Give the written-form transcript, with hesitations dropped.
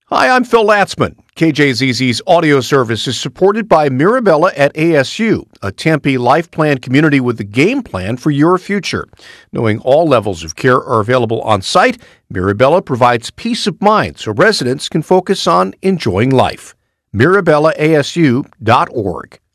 Hi, I'm Phil Latzman. KJZZ's audio service is supported by Mirabella at ASU, a Tempe life plan community with a game plan for your future. Knowing all levels of care are available on site, Mirabella provides peace of mind so residents can focus on enjoying life. MirabellaASU.org.